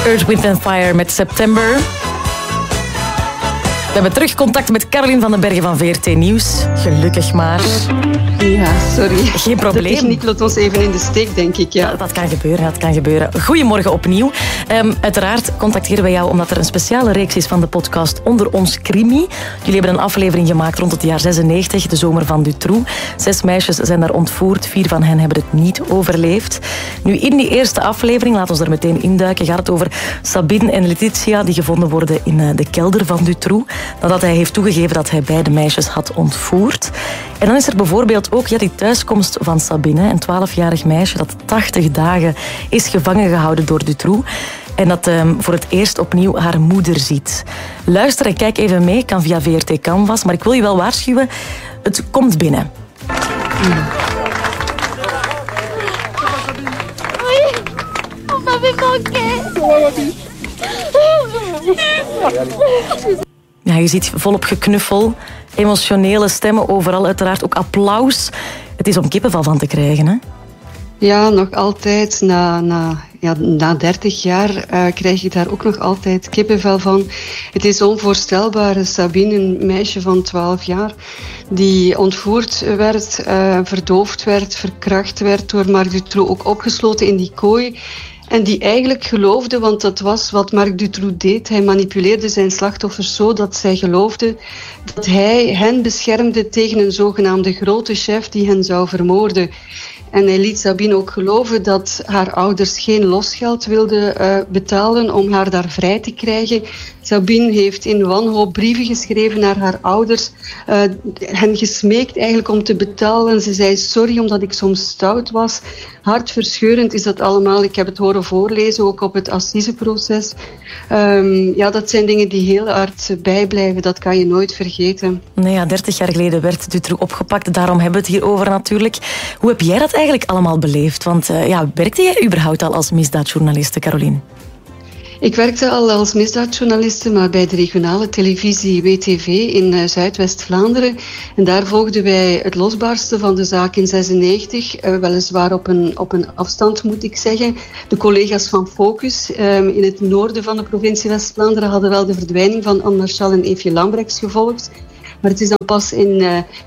Earth, Wind & Fire met September. We hebben terug contact met Caroline van den Bergen van VRT Nieuws. Gelukkig maar. Ja, sorry. Geen probleem. De techniek laat ons even in de steek, denk ik. Ja. Dat kan gebeuren. Goedemorgen opnieuw. Uiteraard contacteren wij jou omdat er een speciale reeks is van de podcast Onder ons Crimi. Jullie hebben een aflevering gemaakt rond het jaar 96, de zomer van Dutroux. 6 meisjes zijn daar ontvoerd. 4 van hen hebben het niet overleefd. Nu, in die eerste aflevering, laat ons er meteen induiken, gaat het over Sabine en Letitia die gevonden worden in de kelder van Dutroux. Nadat hij heeft toegegeven dat hij beide meisjes had ontvoerd. En dan is er bijvoorbeeld ook die thuiskomst van Sabine, een 12-jarig meisje dat 80 dagen is gevangen gehouden door Dutroux. En dat voor het eerst opnieuw haar moeder ziet. Luister en kijk even mee, kan via VRT Canvas. Maar ik wil je wel waarschuwen, het komt binnen. On m'avait manqué. Ja, je ziet volop geknuffel, emotionele stemmen overal, uiteraard ook applaus. Het is om kippenvel van te krijgen, hè? Ja, nog altijd. Na 30 jaar krijg ik daar ook nog altijd kippenvel van. Het is onvoorstelbaar. Sabine, een meisje van 12 jaar, die ontvoerd werd, verdoofd werd, verkracht werd door Marc Dutroux, ook opgesloten in die kooi. En die eigenlijk geloofde, want dat was wat Marc Dutroux deed. Hij manipuleerde zijn slachtoffers zo dat zij geloofden dat hij hen beschermde tegen een zogenaamde grote chef die hen zou vermoorden. En hij liet Sabine ook geloven dat haar ouders geen losgeld wilden betalen om haar daar vrij te krijgen. Sabine heeft in wanhoop brieven geschreven naar haar ouders, hen gesmeekt eigenlijk om te betalen. Ze zei sorry omdat ik soms stout was. Hartverscheurend is dat allemaal. Ik heb het horen voorlezen, ook op het assiseproces. Dat zijn dingen die heel hard bijblijven. Dat kan je nooit vergeten. Nou ja, 30 jaar geleden werd Dutroux opgepakt. Daarom hebben we het hier over natuurlijk. Hoe heb jij dat eigenlijk allemaal beleefd? Want werkte jij überhaupt al als misdaadjournaliste, Caroline? Ik werkte al als misdaadjournaliste, maar bij de regionale televisie WTV in Zuidwest-Vlaanderen. En daar volgden wij het losbarsten van de zaak in 96, weliswaar op een afstand moet ik zeggen. De collega's van Focus in het noorden van de provincie West-Vlaanderen hadden wel de verdwijning van Anne Marchal en Eefje Lambrechts gevolgd. Maar het is dan pas in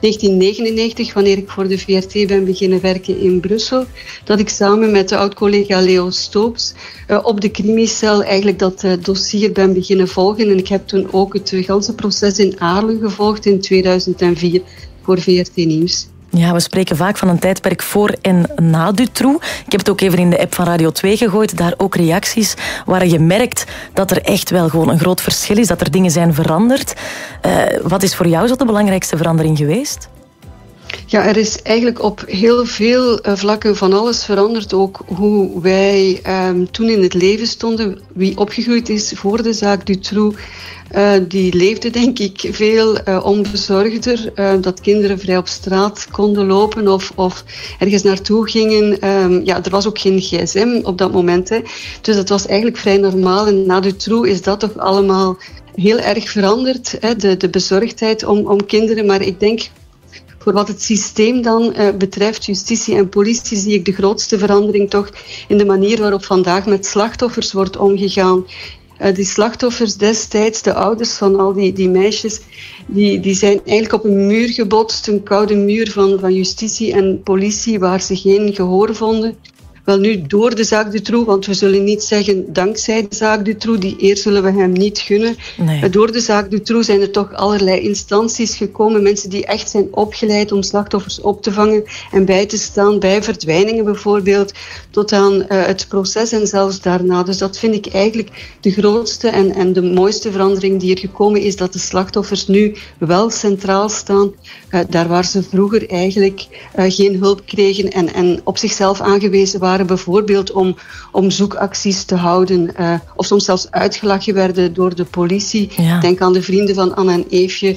1999, wanneer ik voor de VRT ben beginnen werken in Brussel, dat ik samen met de oud-collega Leo Stoops op de crimicel eigenlijk dat dossier ben beginnen volgen. En ik heb toen ook het ganse proces in Aarlen gevolgd in 2004 voor VRT Nieuws. Ja, we spreken vaak van een tijdperk voor en na Dutroux. Ik heb het ook even in de app van Radio 2 gegooid. Daar ook reacties waar je merkt dat er echt wel gewoon een groot verschil is. Dat er dingen zijn veranderd. Wat is voor jou zo de belangrijkste verandering geweest? Ja, er is eigenlijk op heel veel vlakken van alles veranderd. Ook hoe wij toen in het leven stonden. Wie opgegroeid is voor de zaak Dutroux, die leefde denk ik veel onbezorgder. Dat kinderen vrij op straat konden lopen of ergens naartoe gingen. Er was ook geen gsm op dat moment. Hè. Dus dat was eigenlijk vrij normaal. En na Dutroux is dat toch allemaal heel erg veranderd. Hè. De bezorgdheid om kinderen. Maar ik denk, voor wat het systeem dan betreft, justitie en politie, zie ik de grootste verandering toch in de manier waarop vandaag met slachtoffers wordt omgegaan. Die slachtoffers destijds, de ouders van al die meisjes, die zijn eigenlijk op een muur gebotst, een koude muur van justitie en politie waar ze geen gehoor vonden. Wel nu door de zaak Dutroux, want we zullen niet zeggen dankzij de zaak Dutroux, die eer zullen we hem niet gunnen. Nee. Door de zaak Dutroux zijn er toch allerlei instanties gekomen, mensen die echt zijn opgeleid om slachtoffers op te vangen en bij te staan, bij verdwijningen bijvoorbeeld, tot aan het proces en zelfs daarna. Dus dat vind ik eigenlijk de grootste en de mooiste verandering die er gekomen is, dat de slachtoffers nu wel centraal staan, daar waar ze vroeger eigenlijk geen hulp kregen en op zichzelf aangewezen waren, bijvoorbeeld om zoekacties te houden of soms zelfs uitgelachen werden door de politie. Ja. Denk aan de vrienden van Anne en Eefje.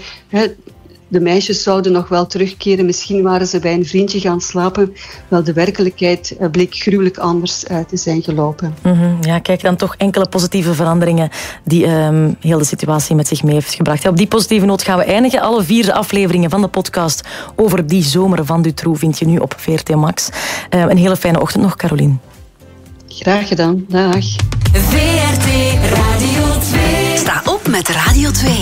De meisjes zouden nog wel terugkeren. Misschien waren ze bij een vriendje gaan slapen. Wel, de werkelijkheid bleek gruwelijk anders te zijn gelopen. Ja, kijk, dan toch enkele positieve veranderingen die heel de situatie met zich mee heeft gebracht. Op die positieve noot gaan we eindigen. Alle 4 afleveringen van de podcast over die zomer van Dutroux vind je nu op VRT Max. Een hele fijne ochtend nog, Caroline. Graag gedaan. Dag. VRT Radio 2. Sta op met Radio 2.